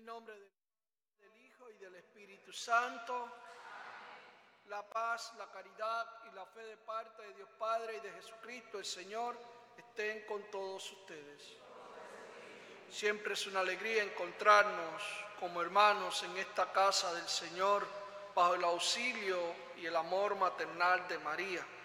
el nombre del Hijo y del Espíritu Santo, la paz, la caridad y la fe de parte de Dios Padre y de Jesucristo el Señor estén con todos ustedes. Siempre es una alegría encontrarnos como hermanos en esta casa del Señor bajo el auxilio y el amor maternal de María.